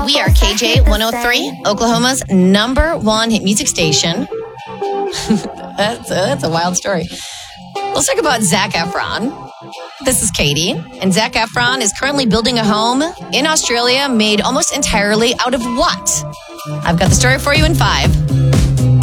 We are KJ 103, Oklahoma's #1 hit music station. That's a wild story. Let's talk about Zac Efron. This is Katie, and Zac Efron is currently building a home in Australia made almost entirely out of what? I've got the story for you in 5,